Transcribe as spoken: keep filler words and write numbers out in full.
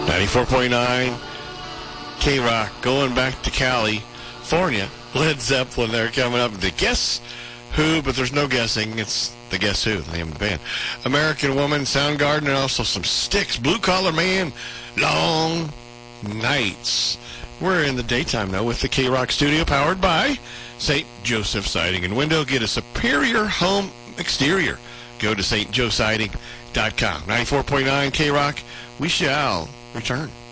ninety-four point nine K-Rock, going back to California. Led Zeppelin, they're coming up. The Guess Who, but there's no guessing. It's the Guess Who, the name of the band. American Woman, Soundgarden, and also some Styx. Blue Collar Man, Long Nights. We're in the daytime now with the K-Rock studio, powered by Saint Joseph Siding and Window. Get a superior home exterior. Go to S T joe siding dot com. ninety-four point nine K-Rock. We shall return.